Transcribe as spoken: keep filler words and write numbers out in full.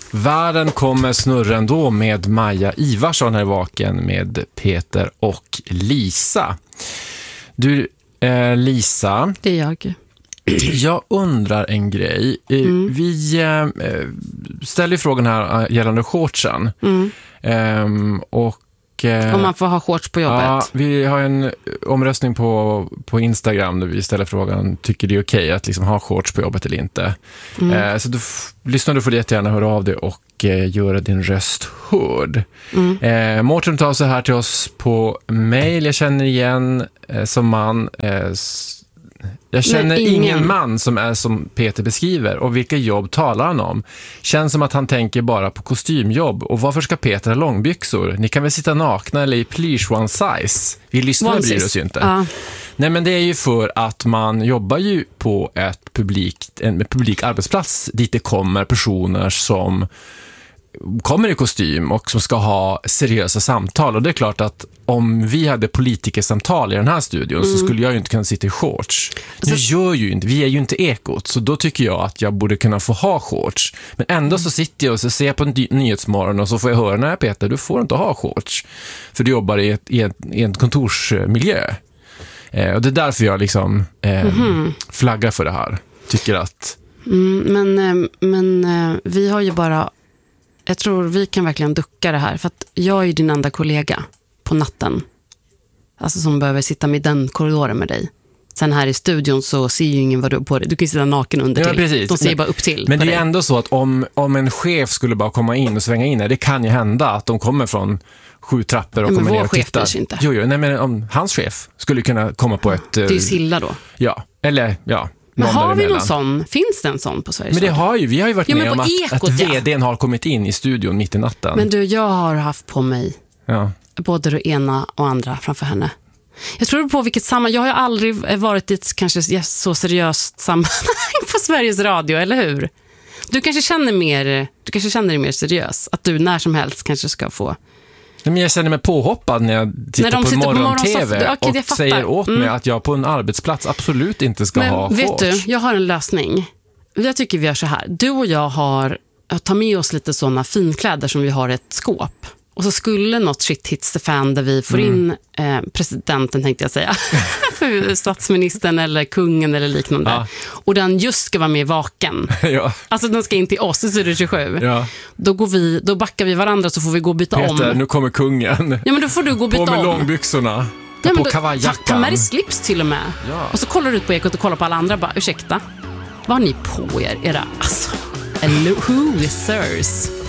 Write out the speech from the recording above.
Världen kommer snurra ändå med Maja Ivarsson här i Vaken med Peter och Lisa. Du, eh, Lisa. Det är jag. Jag undrar en grej. Mm. Vi eh, ställer frågan här gällande shortsen. Mm. Ehm, och Om man får ha shorts på jobbet. Ja, vi har en omröstning på, på Instagram där vi ställer frågan, tycker det är okej att liksom ha shorts på jobbet eller inte? Mm. Eh, så du f- lyssnar du får det jättegärna höra av dig och eh, göra din röst hörd. Mm. Eh, Mårten tar så här till oss på mail. Jag känner igen eh, som man... Eh, s- Jag känner ingen. ingen man som är som Peter beskriver. Och vilka jobb talar han om? Känns som att han tänker bara på kostymjobb. Och varför ska Peter ha långbyxor? Ni kan väl sitta nakna eller i plysch one size. Vi lyssnar bryr oss ju inte. Uh. Nej, men det är ju för att man jobbar ju på ett publik, en publik arbetsplats dit det kommer personer som kommer i kostym och som ska ha seriösa samtal. Och det är klart att om vi hade politikersamtal i den här studion mm. så skulle jag ju inte kunna sitta i shorts. Alltså, nu gör ju inte, vi är ju inte ekot, så då tycker jag att jag borde kunna få ha shorts. Men ändå så sitter jag och så ser jag på en ny- nyhetsmorgon och så får jag höra, nej Peter, du får inte ha shorts. För du jobbar i, ett, i, ett, i en kontorsmiljö. Eh, och det är därför jag liksom eh, mm. flaggar för det här. Tycker att... Mm, men men vi har ju bara... Jag tror vi kan verkligen ducka det här. För att jag är ju din enda kollega på natten. Alltså som behöver sitta med den korridoren med dig. Sen här i studion så ser ju ingen vad du har på dig. Du kan ju sitta naken under ja, till. Precis. De ser men, bara upp till. Men det är dig. ändå så att om, om en chef skulle bara komma in och svänga in, det kan ju hända att de kommer från sju trappor och ja, kommer ner och tittar. tittar. Inte. Jo, jo, nej, men om hans chef skulle kunna komma på ett... Det är ju Silla då. Ja, eller ja. Men har vi någon sån? Finns det en sån på Sveriges Men det har ju, vi har ju varit ja, med om att, ekot, att vdn har kommit in i studion mitt i natten. Men du, jag har haft på mig ja. både det ena och andra framför henne. Jag tror på vilket sammanhang. Jag har ju aldrig varit i ett kanske så seriöst sammanhang på Sveriges Radio, eller hur? Du kanske känner mer, du kanske känner dig mer seriös. Att du när som helst kanske ska få... Men jag känner mig påhoppad när jag tittar när på morgon-tv okay, och säger åt mig mm. att jag på en arbetsplats absolut inte ska men, ha vet shorts. Du, jag har en lösning. Jag tycker vi gör så här. Du och jag har tar med oss lite sådana finkläder som vi har i ett skåp. Och så skulle något shit hits the fan där vi får mm. in eh, presidenten, tänkte jag säga. För statsministern eller kungen eller liknande. Ja. Och den just ska vara med Vaken. Ja. Alltså den ska in till oss, så är det tjugosju. Ja. Då, går vi, då backar vi varandra så får vi gå och byta Peter, om. Peter, nu kommer kungen. Ja, men då får du gå och byta om. På med långbyxorna. Ja, på då, kavajjackan. Ta, ta med dig slips till och med. Ja. Och så kollar du ut på Ekot och kollar på alla andra. Bara, ursäkta, vad har ni på er? Era, alltså, losers.